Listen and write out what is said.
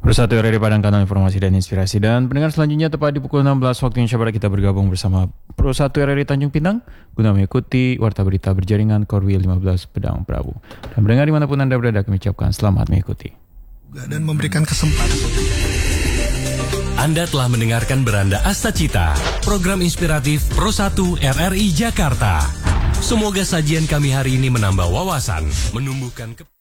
Bersatu RRI Padang, kanal informasi dan inspirasi. Dan pendengar selanjutnya tepat di pukul 16 waktu Indonesia Barat kita bergabung bersama Pro 1 RRI Tanjung Pinang guna mengikuti Warta Berita Berjaringan Korwil 15 Pedang Prabu. Dan pendengar dimanapun Anda berada, kami ucapkan selamat mengikuti. Dan memberikan kesempatan. Anda telah mendengarkan Beranda Astacita, program inspiratif Pro 1 RRI Jakarta. Semoga sajian kami hari ini menambah wawasan, menumbuhkan